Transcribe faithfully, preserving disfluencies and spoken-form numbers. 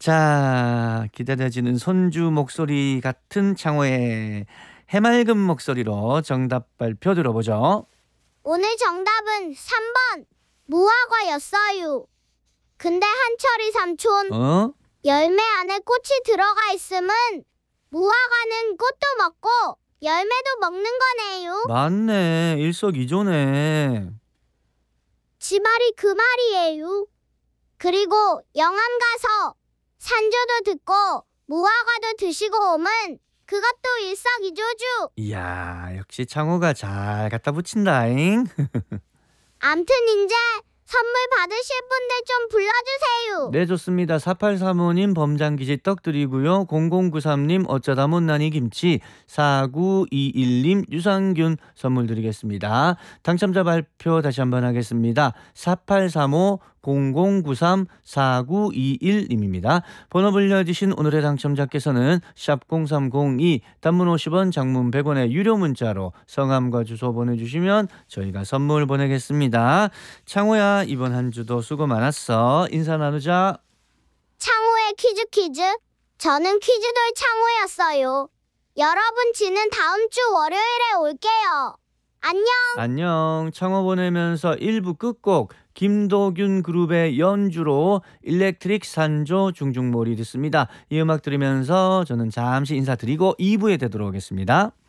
자, 기다려지는 손주 목소리 같은 창호의 해맑은 목소리로 정답 발표 들어보죠. 오늘 정답은 삼 번 무화과였어요. 근데 한철이 삼촌, 어? 열매 안에 꽃이 들어가 있음은 무화과는 꽃도 먹고 열매도 먹는 거네요. 맞네. 일석이조네. 지 말이 그 말이에요. 그리고 영암 가서 산조도 듣고 무화과도 드시고 오면 그것도 일석이조죠. 이야, 역시 창호가 잘 갖다 붙인다잉. 암튼 이제 선물 받으실 분들 좀 불러주세요. 네, 좋습니다. 사팔삼오님 범장기지 떡 드리고요. 공공구삼님 어쩌다 못난이 김치, 사구이일님 유산균 선물 드리겠습니다. 당첨자 발표 다시 한번 하겠습니다. 사팔삼오 공공구삼 사구이일님입니다. 번호 불려주신 오늘의 당첨자께서는 샵 공삼공이 단문 오십 원 장문 백 원의 유료 문자로 성함과 주소 보내주시면 저희가 선물 보내겠습니다. 창호야, 이번 한 주도 수고 많았어. 인사 나누자. 창호의 퀴즈 퀴즈. 저는 퀴즈돌 창호였어요. 여러분, 지는 다음 주 월요일에 올게요. 안녕. 안녕. 창호 보내면서 일 부 끝곡 김도균 그룹의 연주로 일렉트릭 산조 중중몰이 듣습니다. 이 음악 들으면서 저는 잠시 인사드리고 이 부에 되도록 하겠습니다.